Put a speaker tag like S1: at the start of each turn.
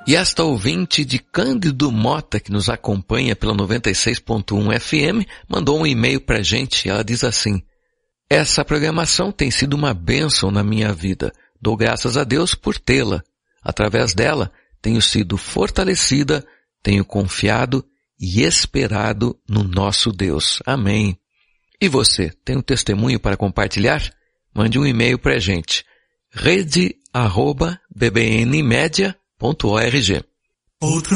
S1: E esta ouvinte de Cândido Mota, que nos acompanha pela 96.1 FM, mandou um e-mail pra gente. Ela diz assim: essa programação tem sido uma bênção na minha vida. Dou graças a Deus por tê-la. Através dela, tenho sido fortalecida, tenho confiado e esperado no nosso Deus. Amém. E você, tem um testemunho para compartilhar? Mande um e-mail pra gente. rede@bbnmedia.org.